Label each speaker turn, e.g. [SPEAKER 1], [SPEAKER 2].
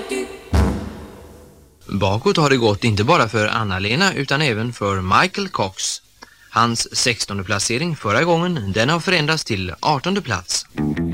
[SPEAKER 1] Bakåt har det gått inte bara för Anna-Lena utan även för Michael Cox. Hans 16:e placering förra gången, den har förändrats till 18:e plats.